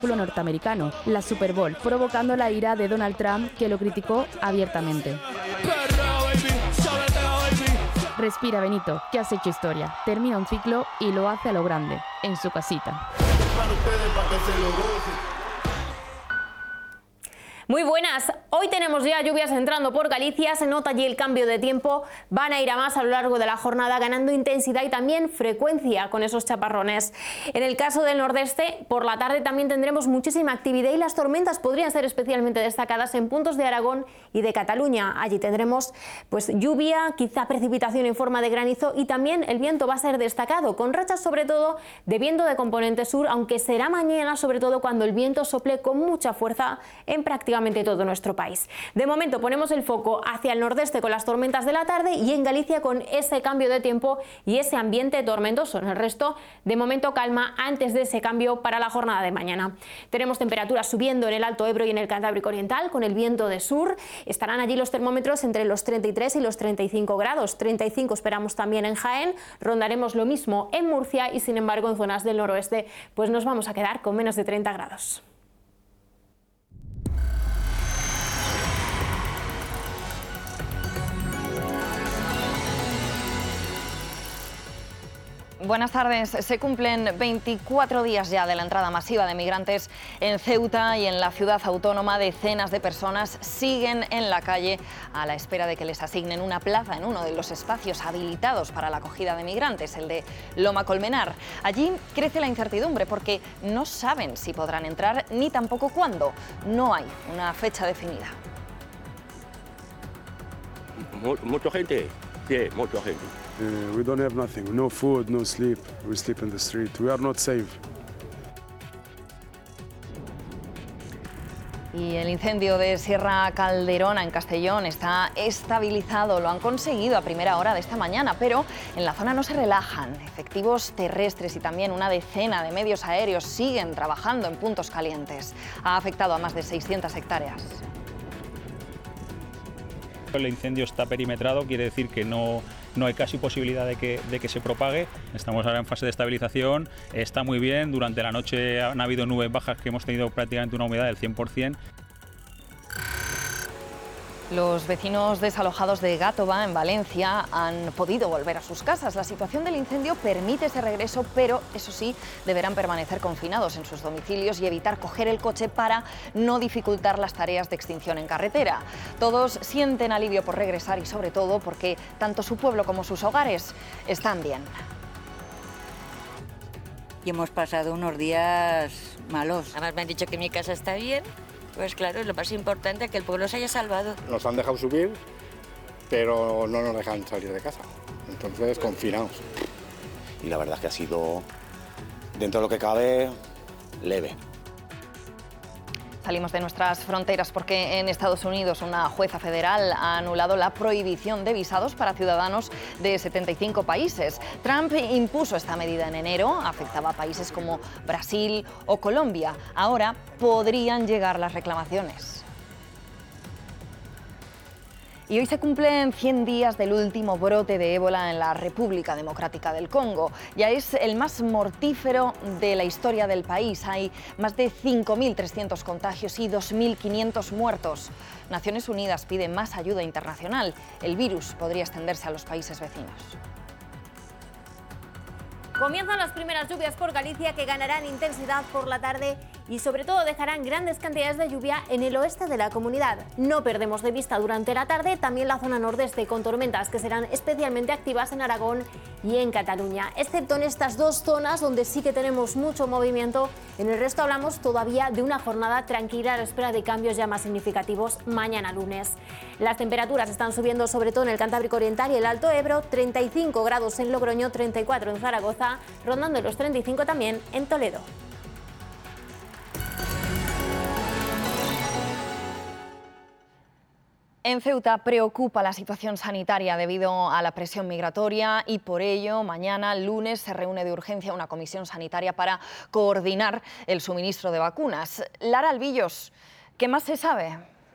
norteamericano, la Super Bowl, provocando la ira de Donald Trump, que lo criticó abiertamente. Respira, Benito, que has hecho historia. Termina un ciclo y lo hace a lo grande, en su casita. Muy buenas, hoy tenemos ya lluvias entrando por Galicia, se nota allí el cambio de tiempo, van a ir a más a lo largo de la jornada ganando intensidad y también frecuencia con esos chaparrones. En el caso del nordeste, por la tarde también tendremos muchísima actividad y las tormentas podrían ser especialmente destacadas en puntos de Aragón y de Cataluña. Allí tendremos pues lluvia, quizá precipitación en forma de granizo y también el viento va a ser destacado, con rachas sobre todo de viento de componente sur, aunque será mañana sobre todo cuando el viento sople con mucha fuerza en prácticamente todo nuestro país. De momento ponemos el foco hacia el nordeste con las tormentas de la tarde y en Galicia con ese cambio de tiempo y ese ambiente tormentoso. En el resto, de momento calma antes de ese cambio para la jornada de mañana. Tenemos temperaturas subiendo en el Alto Ebro y en el Cantábrico Oriental con el viento de sur. Estarán allí los termómetros entre los 33 y los 35 grados. 35 esperamos también en Jaén. Rondaremos lo mismo en Murcia y sin embargo en zonas del noroeste pues nos vamos a quedar con menos de 30 grados. Buenas tardes. Se cumplen 24 días ya de la entrada masiva de migrantes en Ceuta y en la ciudad autónoma. Decenas de personas siguen en la calle a la espera de que les asignen una plaza en uno de los espacios habilitados para la acogida de migrantes, el de Loma Colmenar. Allí crece la incertidumbre porque no saben si podrán entrar ni tampoco cuándo. No hay una fecha definida. Mucha gente, sí, mucha gente. We don't have nothing, no food, no sleep. We sleep in the street. We are not safe. Y el incendio de Sierra Calderona en Castellón está estabilizado. Lo han conseguido a primera hora de esta mañana, pero en la zona no se relajan. Efectivos terrestres y también una decena de medios aéreos siguen trabajando en puntos calientes. Ha afectado a más de 600 hectáreas. El incendio está perimetrado, quiere decir que no hay casi posibilidad de que se propague. Estamos ahora en fase de estabilización, está muy bien. Durante la noche han habido nubes bajas que hemos tenido prácticamente una humedad del 100%. Los vecinos desalojados de Gátova, en Valencia, han podido volver a sus casas. La situación del incendio permite ese regreso, pero eso sí, deberán permanecer confinados en sus domicilios y evitar coger el coche para no dificultar las tareas de extinción en carretera. Todos sienten alivio por regresar y sobre todo porque tanto su pueblo como sus hogares están bien. Y hemos pasado unos días malos. Además me han dicho que mi casa está bien. Pues claro, es lo más importante, que el pueblo se haya salvado. Nos han dejado subir, pero no nos dejan salir de casa. Entonces, confinados. Y la verdad es que ha sido, dentro de lo que cabe, leve. Salimos de nuestras fronteras porque en Estados Unidos una jueza federal ha anulado la prohibición de visados para ciudadanos de 75 países. Trump impuso esta medida en enero, afectaba a países como Brasil o Colombia. Ahora podrían llegar las reclamaciones. Y hoy se cumplen 100 días del último brote de ébola en la República Democrática del Congo. Ya es el más mortífero de la historia del país. Hay más de 5.300 contagios y 2.500 muertos. Naciones Unidas pide más ayuda internacional. El virus podría extenderse a los países vecinos. Comienzan las primeras lluvias por Galicia que ganarán intensidad por la tarde y sobre todo dejarán grandes cantidades de lluvia en el oeste de la comunidad. No perdemos de vista durante la tarde también la zona nordeste con tormentas que serán especialmente activas en Aragón y en Cataluña, excepto en estas dos zonas donde sí que tenemos mucho movimiento. En el resto hablamos todavía de una jornada tranquila a la espera de cambios ya más significativos mañana lunes. Las temperaturas están subiendo sobre todo en el Cantábrico Oriental y el Alto Ebro, 35 grados en Logroño, 34 en Zaragoza, rondando los 35 también en Toledo. En Ceuta preocupa la situación sanitaria debido a la presión migratoria y por ello mañana, lunes, se reúne de urgencia una comisión sanitaria para coordinar el suministro de vacunas. Lara Albillos, ¿qué más se sabe?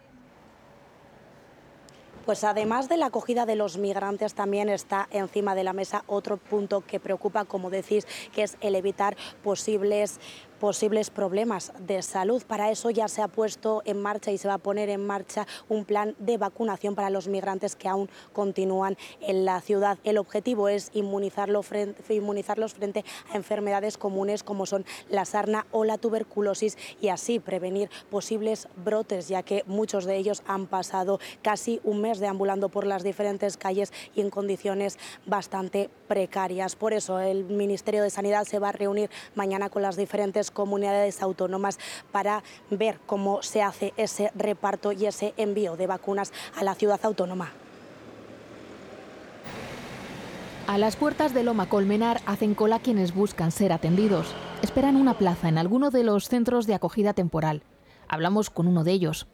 Pues además de la acogida de los migrantes, también está encima de la mesa otro punto que preocupa, como decís, que es el evitar posibles posibles problemas de salud. Para eso ya se ha puesto en marcha y se va a poner en marcha un plan de vacunación para los migrantes que aún continúan en la ciudad. El objetivo es inmunizarlos frente a enfermedades comunes como son la sarna o la tuberculosis y así prevenir posibles brotes, ya que muchos de ellos han pasado casi un mes deambulando por las diferentes calles y en condiciones bastante precarias. Por eso el Ministerio de Sanidad se va a reunir mañana con las diferentes comunidades autónomas para ver cómo se hace ese reparto y ese envío de vacunas a la ciudad autónoma. A las puertas de Loma Colmenar hacen cola quienes buscan ser atendidos. Esperan una plaza en alguno de los centros de acogida temporal. Hablamos con uno de ellos.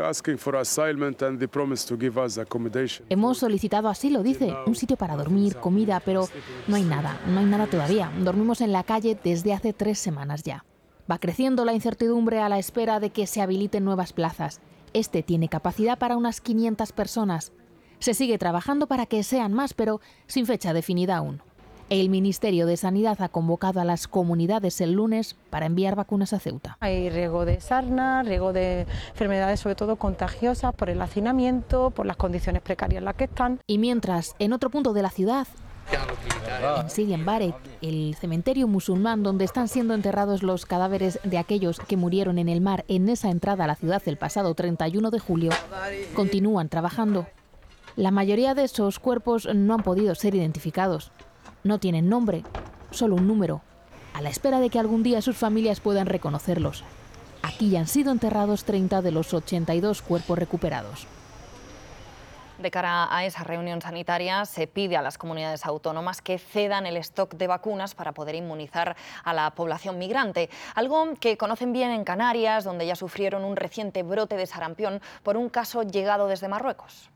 Hemos solicitado asilo, dice, un sitio para dormir, comida, pero no hay nada todavía. Dormimos en la calle desde hace 3 semanas ya. Va creciendo la incertidumbre a la espera de que se habiliten nuevas plazas. Este tiene capacidad para unas 500 personas. Se sigue trabajando para que sean más, pero sin fecha definida aún. El Ministerio de Sanidad ha convocado a las comunidades el lunes para enviar vacunas a Ceuta. Hay riesgo de sarna, riesgo de enfermedades sobre todo contagiosas por el hacinamiento, por las condiciones precarias en las que están. Y mientras, en otro punto de la ciudad, en Sidi Mbarek, el cementerio musulmán donde están siendo enterrados los cadáveres de aquellos que murieron en el mar en esa entrada a la ciudad el pasado 31 de julio, continúan trabajando. La mayoría de esos cuerpos no han podido ser identificados. No tienen nombre, solo un número, a la espera de que algún día sus familias puedan reconocerlos. Aquí ya han sido enterrados 30 de los 82 cuerpos recuperados. De cara a esa reunión sanitaria, se pide a las comunidades autónomas que cedan el stock de vacunas para poder inmunizar a la población migrante, algo que conocen bien en Canarias, donde ya sufrieron un reciente brote de sarampión por un caso llegado desde Marruecos.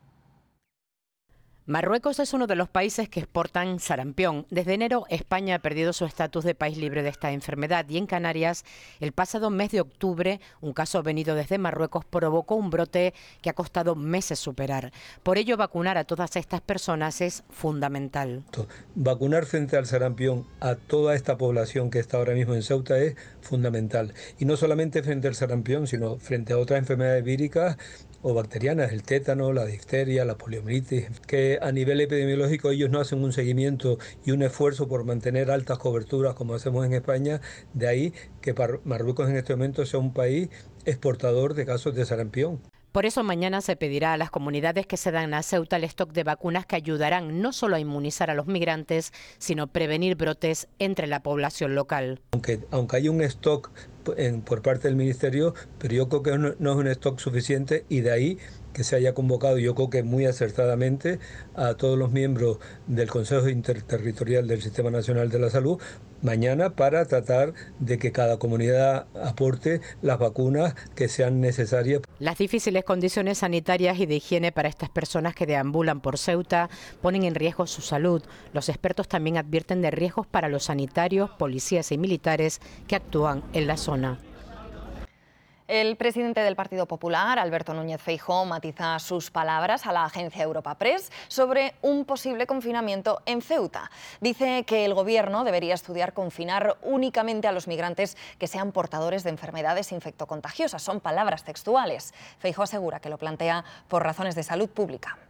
Marruecos es uno de los países que exportan sarampión. Desde enero, España ha perdido su estatus de país libre de esta enfermedad y en Canarias, el pasado mes de octubre, un caso venido desde Marruecos provocó un brote que ha costado meses superar. Por ello, vacunar a todas estas personas es fundamental. Vacunar frente al sarampión a toda esta población que está ahora mismo en Ceuta es fundamental. Y no solamente frente al sarampión, sino frente a otras enfermedades víricas o bacterianas, el tétano, la difteria, la poliomielitis, que a nivel epidemiológico ellos no hacen un seguimiento y un esfuerzo por mantener altas coberturas como hacemos en España, de ahí que Marruecos en este momento sea un país exportador de casos de sarampión. Por eso mañana se pedirá a las comunidades que cedan a Ceuta el stock de vacunas que ayudarán no solo a inmunizar a los migrantes, sino prevenir brotes entre la población local. Aunque hay un stock por parte del Ministerio, pero yo creo que no es un stock suficiente y de ahí que se haya convocado, yo creo que muy acertadamente, a todos los miembros del Consejo Interterritorial del Sistema Nacional de la Salud mañana para tratar de que cada comunidad aporte las vacunas que sean necesarias. Las difíciles condiciones sanitarias y de higiene para estas personas que deambulan por Ceuta ponen en riesgo su salud. Los expertos también advierten de riesgos para los sanitarios, policías y militares que actúan en la zona. El presidente del Partido Popular, Alberto Núñez Feijóo, matiza sus palabras a la agencia Europa Press sobre un posible confinamiento en Ceuta. Dice que el Gobierno debería estudiar confinar únicamente a los migrantes que sean portadores de enfermedades infectocontagiosas. Son palabras textuales. Feijóo asegura que lo plantea por razones de salud pública.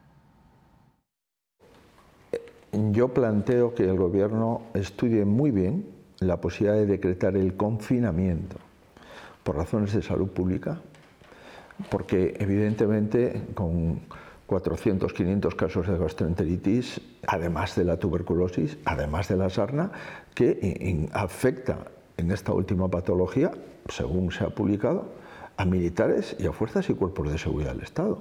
Yo planteo que el Gobierno estudie muy bien la posibilidad de decretar el confinamiento por razones de salud pública, porque evidentemente con 400, 500 casos de gastroenteritis, además de la tuberculosis, además de la sarna, que afecta en esta última patología, según se ha publicado, a militares y a fuerzas y cuerpos de seguridad del Estado.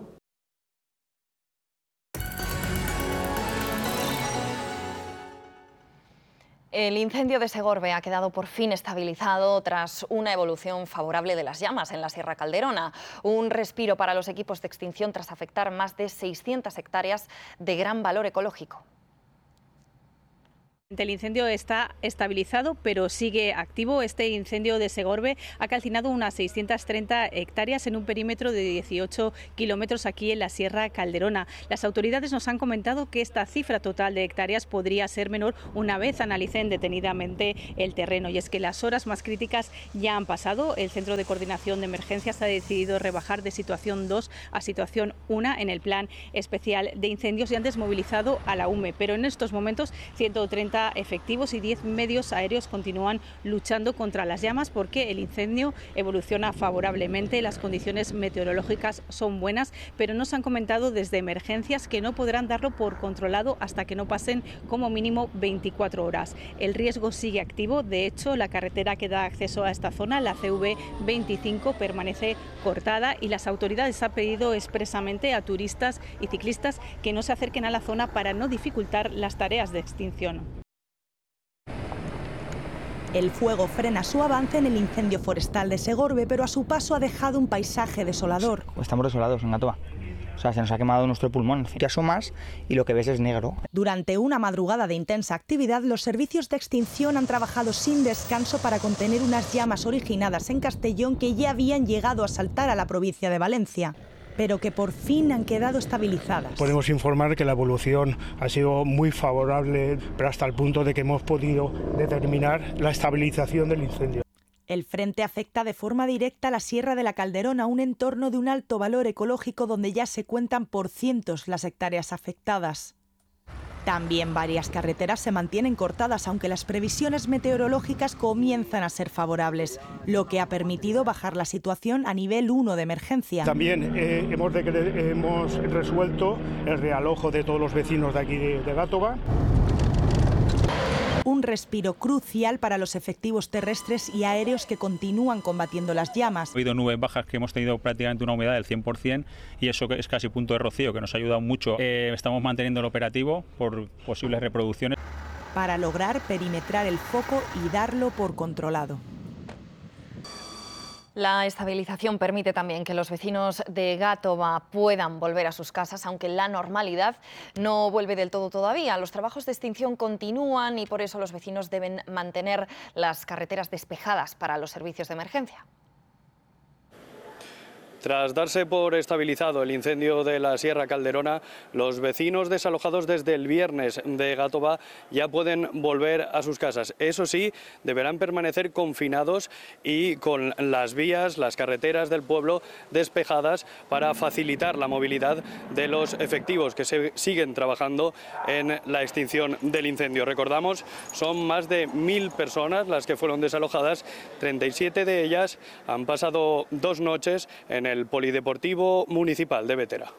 El incendio de Segorbe ha quedado por fin estabilizado tras una evolución favorable de las llamas en la Sierra Calderona. Un respiro para los equipos de extinción tras afectar más de 600 hectáreas de gran valor ecológico. El incendio está estabilizado, pero sigue activo. Este incendio de Segorbe ha calcinado unas 630 hectáreas en un perímetro de 18 kilómetros aquí en la Sierra Calderona. Las autoridades nos han comentado que esta cifra total de hectáreas podría ser menor una vez analicen detenidamente el terreno. Y es que las horas más críticas ya han pasado. El Centro de Coordinación de Emergencias ha decidido rebajar de situación 2 a situación 1 en el plan especial de incendios y han desmovilizado a la UME. Pero en estos momentos 130 efectivos y 10 medios aéreos continúan luchando contra las llamas porque el incendio evoluciona favorablemente, las condiciones meteorológicas son buenas, pero nos han comentado desde emergencias que no podrán darlo por controlado hasta que no pasen como mínimo 24 horas. El riesgo sigue activo, de hecho la carretera que da acceso a esta zona, la CV25, permanece cortada y las autoridades han pedido expresamente a turistas y ciclistas que no se acerquen a la zona para no dificultar las tareas de extinción. El fuego frena su avance en el incendio forestal de Segorbe, pero a su paso ha dejado un paisaje desolador. Estamos desolados en Gatoa. O sea, se nos ha quemado nuestro pulmón. Te asomas y lo que ves es negro. Durante una madrugada de intensa actividad, los servicios de extinción han trabajado sin descanso para contener unas llamas originadas en Castellón que ya habían llegado a saltar a la provincia de Valencia, pero que por fin han quedado estabilizadas. Podemos informar que la evolución ha sido muy favorable, pero hasta el punto de que hemos podido determinar la estabilización del incendio. El frente afecta de forma directa a la Sierra de la Calderona, un entorno de un alto valor ecológico donde ya se cuentan por cientos las hectáreas afectadas. También varias carreteras se mantienen cortadas, aunque las previsiones meteorológicas comienzan a ser favorables, lo que ha permitido bajar la situación a nivel 1 de emergencia. También hemos resuelto el realojo de todos los vecinos de aquí de Gátova. Un respiro crucial para los efectivos terrestres y aéreos que continúan combatiendo las llamas. Ha habido nubes bajas que hemos tenido prácticamente una humedad del 100% y eso es casi punto de rocío, que nos ha ayudado mucho. Estamos manteniendo el operativo por posibles reproducciones. Para lograr perimetrar el foco y darlo por controlado. La estabilización permite también que los vecinos de Gátova puedan volver a sus casas, aunque la normalidad no vuelve del todo todavía. Los trabajos de extinción continúan y por eso los vecinos deben mantener las carreteras despejadas para los servicios de emergencia. Tras darse por estabilizado el incendio de la Sierra Calderona, los vecinos desalojados desde el viernes de Gátova ya pueden volver a sus casas. Eso sí, deberán permanecer confinados y con las vías, las carreteras del pueblo despejadas para facilitar la movilidad de los efectivos que siguen trabajando en la extinción del incendio. Recordamos, son más de 1000 personas las que fueron desalojadas, 37 de ellas han pasado 2 noches en el Polideportivo Municipal de Bétera.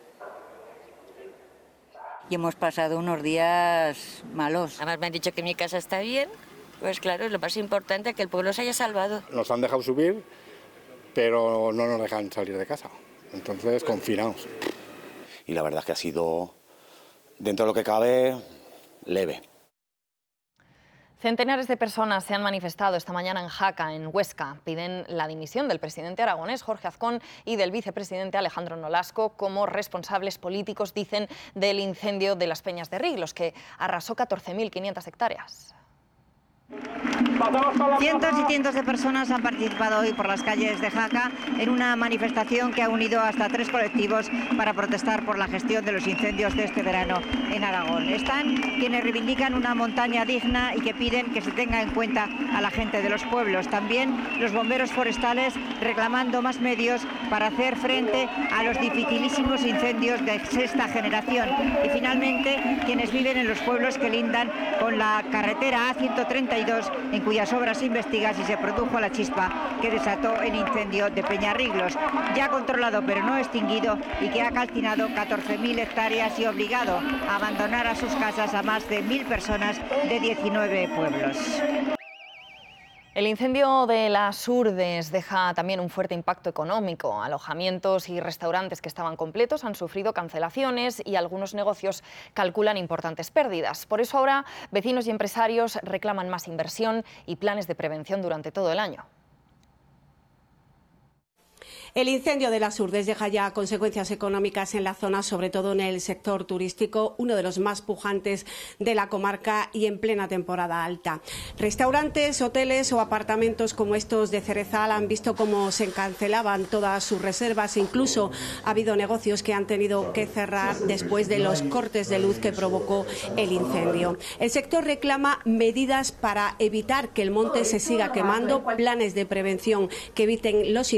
Y hemos pasado unos días malos. Además me han dicho que mi casa está bien, pues claro, es lo más importante, que el pueblo se haya salvado. Nos han dejado subir, pero no nos dejan salir de casa, entonces confinados. Y la verdad es que ha sido, dentro de lo que cabe, leve. Centenares de personas se han manifestado esta mañana en Jaca, en Huesca. Piden la dimisión del presidente aragonés, Jorge Azcón, y del vicepresidente Alejandro Nolasco como responsables políticos, dicen, del incendio de las Peñas de Riglos, que arrasó 14.500 hectáreas. Cientos y cientos de personas han participado hoy por las calles de Jaca en una manifestación que ha unido hasta 3 colectivos para protestar por la gestión de los incendios de este verano en Aragón. Están quienes reivindican una montaña digna y que piden que se tenga en cuenta a la gente de los pueblos. También los bomberos forestales reclamando más medios para hacer frente a los dificilísimos incendios de 6ª generación. Y finalmente quienes viven en los pueblos que lindan con la carretera A132, en cuyas obras se investiga si se produjo la chispa que desató el incendio de Peñarriglos, ya controlado pero no extinguido y que ha calcinado 14.000 hectáreas y obligado a abandonar a sus casas a más de 1000 personas de 19 pueblos. El incendio de las Urdes deja también un fuerte impacto económico. Alojamientos y restaurantes que estaban completos han sufrido cancelaciones y algunos negocios calculan importantes pérdidas. Por eso ahora vecinos y empresarios reclaman más inversión y planes de prevención durante todo el año. El incendio de las Urdes deja ya consecuencias económicas en la zona, sobre todo en el sector turístico, uno de los más pujantes de la comarca y en plena temporada alta. Restaurantes, hoteles o apartamentos como estos de Cerezal han visto cómo se cancelaban todas sus reservas. Incluso ha habido negocios que han tenido que cerrar después de los cortes de luz que provocó el incendio. El sector reclama medidas para evitar que el monte se siga quemando, planes de prevención que eviten los